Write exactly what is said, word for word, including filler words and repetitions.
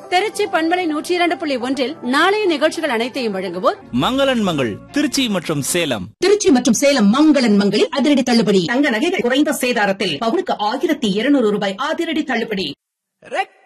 திருச்சி பண்பலை நூற்றி இரண்டு புள்ளி ஒன்றில் நாளைய நிகழ்ச்சிகள் அனைத்தையும் வழங்குவோர் மங்களன் மங்கள் திருச்சி மற்றும் சேலம். திருச்சி மற்றும் சேலம் மங்களன் மங்களில் அதிரடி தள்ளுபடி. தங்க நகைகள் குறைந்த சேதாரத்தில் பவுனுக்கு ஆயிரத்தி இருநூறு ரூபாய் அதிரடி தள்ளுபடி.